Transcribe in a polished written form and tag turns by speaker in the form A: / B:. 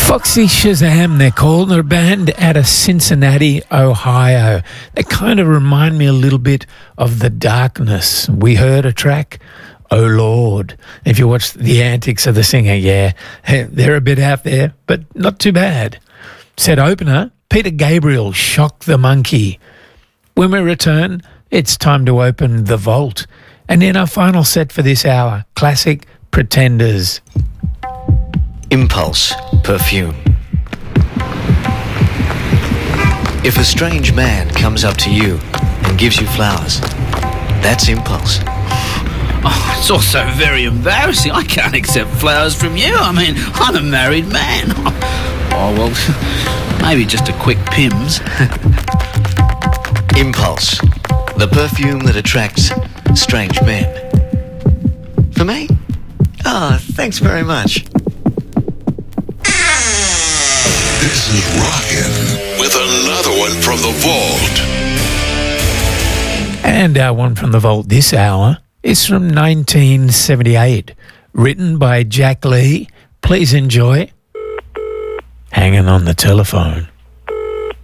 A: Foxy Shazam, they're called. They're a band out of Cincinnati, Ohio. They kind of remind me a little bit of The Darkness. We heard a track, Oh Lord. If you watch the antics of the singer, yeah, they're a bit out there, but not too bad. Set opener, Peter Gabriel, Shock the Monkey. When we return, it's time to open the vault. And in our final set for this hour, classic Pretenders.
B: Impulse perfume. If a strange man comes up to you and gives you flowers, that's impulse.
C: Oh, it's also very embarrassing. I can't accept flowers from you. I mean, I'm a married man. Oh, well, maybe just a quick Pimm's.
B: Impulse. The perfume that attracts strange men. For me? Oh, thanks very much.
D: This is Rockin' with another one from the vault.
A: And our one from the vault this hour is from 1978, written by Jack Lee. Please enjoy Hanging on the Telephone.